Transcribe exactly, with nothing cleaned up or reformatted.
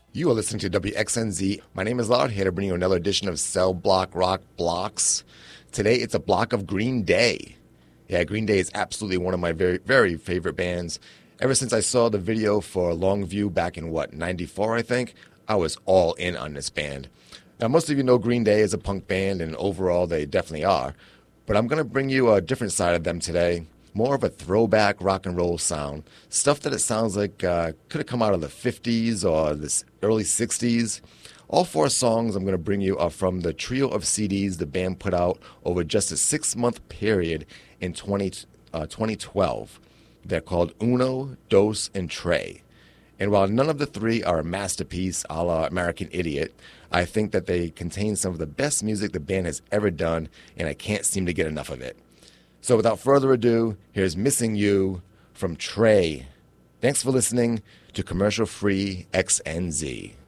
You are listening to W X N Z. My name is Loud, here to bring you another edition of Cell Block Rock Blocks. Today, it's a block of Green Day. Yeah, Green Day is absolutely one of my very, very favorite bands. Ever since I saw the video for Longview back in, what, ninety-four, I think, I was all in on this band. Now, most of you know Green Day is a punk band, and overall, they definitely are. But I'm going to bring you a different side of them today. More of a throwback rock and roll sound. Stuff that it sounds like uh, could have come out of the fifties or the early sixties. All four songs I'm going to bring you are from the trio of C Ds the band put out over just a six-month period in twenty, uh, twenty twelve. They're called Uno, Dos, and Tre. And while none of the three are a masterpiece a la American Idiot, I think that they contain some of the best music the band has ever done, and I can't seem to get enough of it. So without further ado, here's Missing You from Tre. Thanks for listening to Commercial Free X N Z.